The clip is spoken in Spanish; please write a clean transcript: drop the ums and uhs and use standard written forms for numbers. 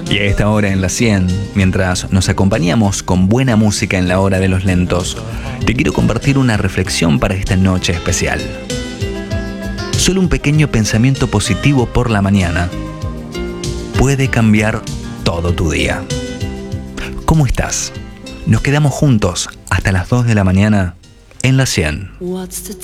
Y a esta hora en la 100, mientras nos acompañamos con buena música en la hora de los lentos, te quiero compartir una reflexión para esta noche especial. Solo un pequeño pensamiento positivo por la mañana puede cambiar todo tu día. ¿Cómo estás? Nos quedamos juntos hasta las 2 de la mañana en la 100. What's the